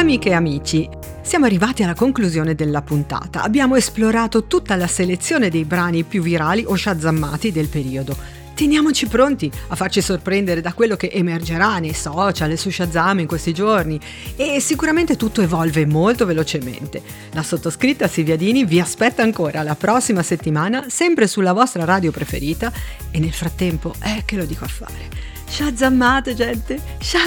Amiche e amici, siamo arrivati alla conclusione della puntata. Abbiamo esplorato tutta la selezione dei brani più virali o shazammati del periodo. Teniamoci pronti a farci sorprendere da quello che emergerà nei social e su Shazam in questi giorni, e sicuramente tutto evolve molto velocemente. La sottoscritta Silvia Dini vi aspetta ancora la prossima settimana, sempre sulla vostra radio preferita, e nel frattempo, che lo dico a fare? Shazammate, gente!